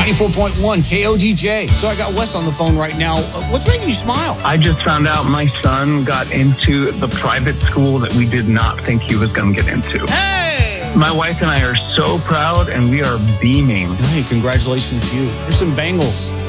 94.1 KODJ. So I got Wes on the phone right now. What's making you smile? I just found out my son got into the private school that we did not think he was going to get into. Hey! My wife and I are so proud, and we are beaming. Hey, congratulations to you. Here's some Bengals.